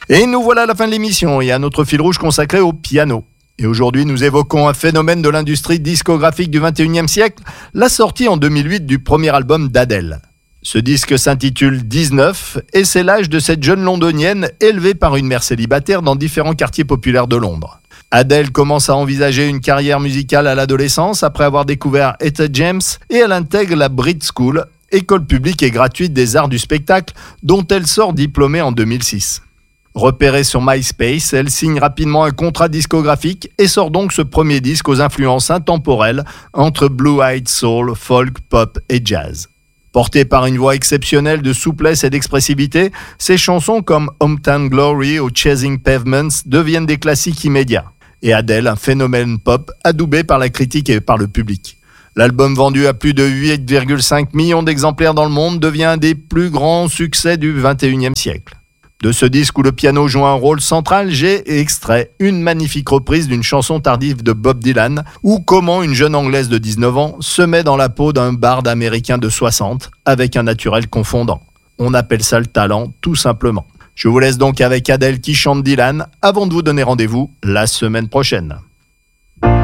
Et nous voilà à la fin de l'émission et à notre fil rouge consacré au piano. Et aujourd'hui, nous évoquons un phénomène de l'industrie discographique du XXIe siècle, la sortie en 2008 du premier album d'Adèle. Ce disque s'intitule 19 et c'est l'âge de cette jeune londonienne élevée par une mère célibataire dans différents quartiers populaires de Londres. Adèle commence à envisager une carrière musicale à l'adolescence après avoir découvert Etta James et elle intègre la Brit School, école publique et gratuite des arts du spectacle dont elle sort diplômée en 2006. Repérée sur MySpace, elle signe rapidement un contrat discographique et sort donc ce premier disque aux influences intemporelles entre blue-eyed soul, folk, pop et jazz. Portée par une voix exceptionnelle de souplesse et d'expressivité, ses chansons comme Hometown Glory ou Chasing Pavements deviennent des classiques immédiats. Et Adèle, un phénomène pop adoubé par la critique et par le public. L'album vendu à plus de 8,5 millions d'exemplaires dans le monde devient un des plus grands succès du XXIe siècle. De ce disque où le piano joue un rôle central, j'ai extrait une magnifique reprise d'une chanson tardive de Bob Dylan, ou comment une jeune Anglaise de 19 ans se met dans la peau d'un barde américain de 60, avec un naturel confondant. On appelle ça le talent, tout simplement. Je vous laisse donc avec Adèle qui chante Dylan, avant de vous donner rendez-vous la semaine prochaine.